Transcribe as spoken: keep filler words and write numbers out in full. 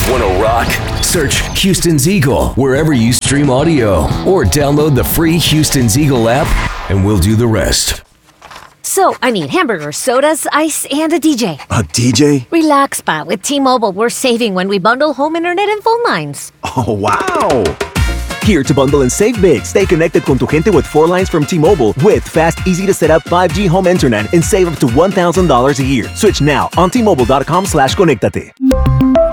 Want to rock? Search Houston's Eagle wherever you stream audio or download the free Houston's Eagle app and we'll do the rest. So, I need hamburgers, sodas, ice, and a D J. A D J? Relax, pa. With T-Mobile, we're saving when we bundle home internet and phone lines. Oh, wow! Here to bundle and save big. Stay connected con tu gente with four lines from T-Mobile with fast, easy-to-set-up five G home internet and save up to one thousand dollars a year. Switch now on T Mobile dot com slash conectate.